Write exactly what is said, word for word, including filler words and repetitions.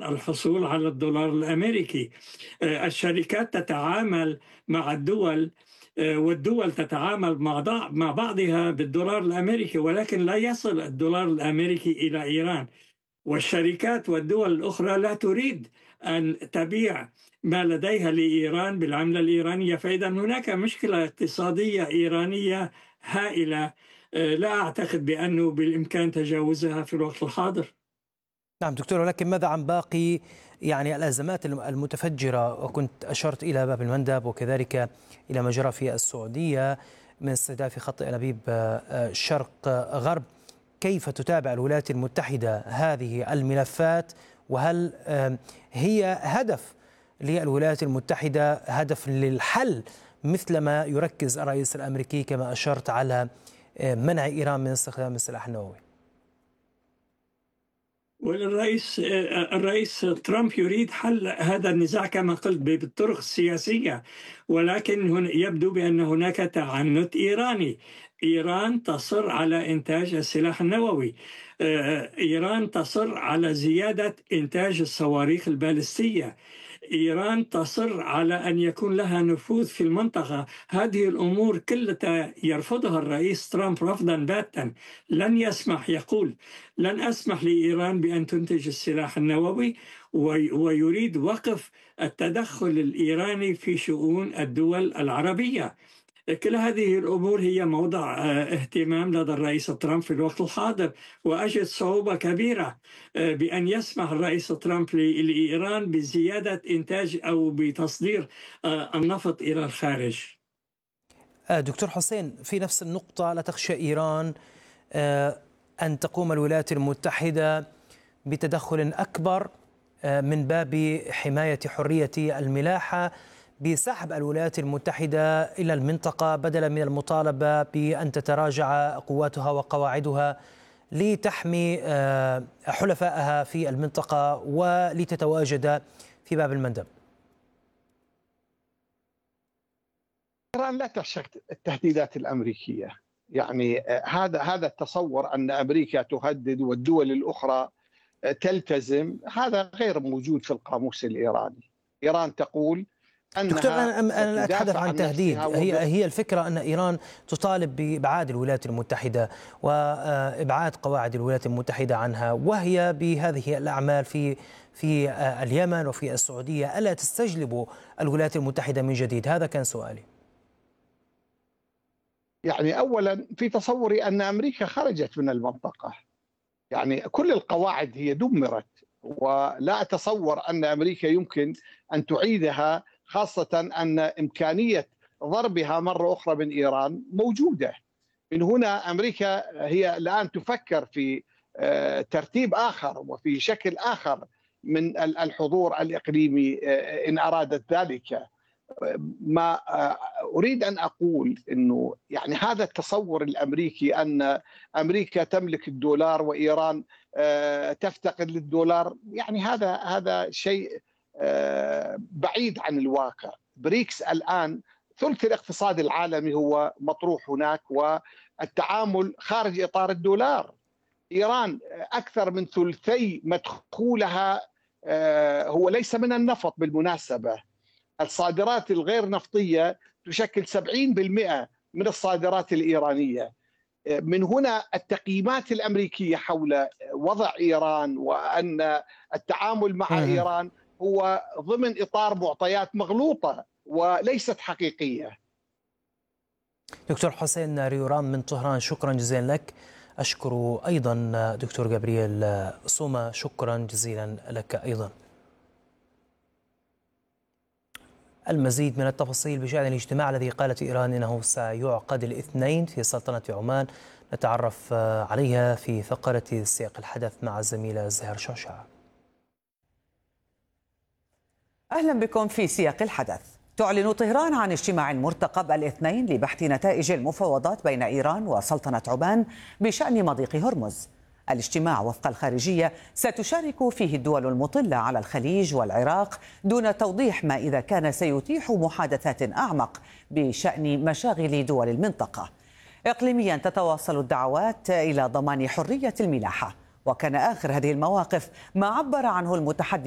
الحصول على الدولار الأمريكي. الشركات تتعامل مع الدول، والدول تتعامل مع مع بعضها بالدولار الأمريكي، ولكن لا يصل الدولار الأمريكي إلى إيران. والشركات والدول الأخرى لا تريد أن تبيع ما لديها لإيران بالعملة الإيرانية، فإذا هناك مشكلة اقتصادية إيرانية هائلة لا أعتقد بأنه بالإمكان تجاوزها في الوقت الحاضر. نعم دكتور، ولكن ماذا عن باقي يعني الأزمات المتفجرة؟ وكنت أشرت إلى باب المندب وكذلك إلى ما جرى في السعودية من استهداف خط أنابيب شرق غرب. كيف تتابع الولايات المتحدة هذه الملفات؟ وهل هي هدف للولايات المتحدة، هدف للحل مثل ما يركز الرئيس الأمريكي كما أشرت على منع إيران من استخدام السلاح النووي؟ والرئيس الرئيس ترامب يريد حل هذا النزاع كما قلت بالطرق السياسية، ولكن هنا يبدو بأن هناك تعنت إيراني. إيران تصر على إنتاج السلاح النووي، إيران تصر على زيادة إنتاج الصواريخ البالستية، إيران تصر على أن يكون لها نفوذ في المنطقة. هذه الأمور كلها يرفضها الرئيس ترامب رفضا باتا. لن يسمح، يقول لن أسمح لإيران بأن تنتج السلاح النووي، ويريد وقف التدخل الإيراني في شؤون الدول العربية. كل هذه الأمور هي موضع اهتمام لدى الرئيس ترامب في الوقت الحاضر، وأجد صعوبة كبيرة بأن يسمح الرئيس ترامب لإيران بزيادة إنتاج أو بتصدير النفط إلى الخارج. دكتور حسين، في نفس النقطة، لا تخشى إيران أن تقوم الولايات المتحدة بتدخل أكبر من باب حماية حرية الملاحة بسحب الولايات المتحدة إلى المنطقة بدلا من المطالبة بأن تتراجع قواتها وقواعدها لتحمي حلفائها في المنطقة ولتتواجد في باب المندب؟ إيران لا تخشى التهديدات الأمريكية. يعني هذا هذا التصور أن أمريكا تهدد والدول الأخرى تلتزم، هذا غير موجود في القاموس الإيراني. إيران تقول دكتور، أنا أتحدث عن تهديد. هي هي الفكرة أن إيران تطالب بإبعاد الولايات المتحدة وإبعاد قواعد الولايات المتحدة عنها، وهي بهذه الأعمال في في اليمن وفي السعودية. ألا تستجلب الولايات المتحدة من جديد؟ هذا كان سؤالي. يعني أولا في تصوري أن أمريكا خرجت من المنطقة، يعني كل القواعد هي دمرت، ولا أتصور أن أمريكا يمكن أن تعيدها، خاصة أن إمكانية ضربها مرة أخرى من إيران موجودة. من هنا أمريكا هي الآن تفكر في ترتيب آخر وفي شكل آخر من الحضور الإقليمي إن أرادت ذلك. ما أريد أن أقول أنه يعني هذا التصور الأمريكي أن أمريكا تملك الدولار وإيران تفتقد للدولار، يعني هذا هذا شيء بعيد عن الواقع. بريكس الآن ثلث الاقتصاد العالمي هو مطروح هناك، والتعامل خارج إطار الدولار. إيران أكثر من ثلثي مدخولها هو ليس من النفط بالمناسبة. الصادرات الغير نفطية تشكل سبعين بالمئة من الصادرات الإيرانية. من هنا التقييمات الأمريكية حول وضع إيران وأن التعامل مع إيران هو ضمن إطار معطيات مغلوطة وليست حقيقية. دكتور حسين ريوران من طهران، شكرا جزيلا لك. أشكر أيضا دكتور جابرييل سوما، شكرا جزيلا لك أيضا. المزيد من التفاصيل بشأن الاجتماع الذي قالت إيران إنه سيعقد الاثنين في سلطنة عمان نتعرف عليها في فقرة سياق الحدث مع الزميلة زهر شعشع. أهلا بكم في سياق الحدث. تعلن طهران عن اجتماع مرتقب الاثنين لبحث نتائج المفاوضات بين إيران وسلطنة عمان بشأن مضيق هرمز. الاجتماع وفق الخارجية ستشارك فيه الدول المطلة على الخليج والعراق، دون توضيح ما إذا كان سيتيح محادثات أعمق بشأن مشاغل دول المنطقة. إقليميا تتواصل الدعوات إلى ضمان حرية الملاحة، وكان آخر هذه المواقف ما عبر عنه المتحدث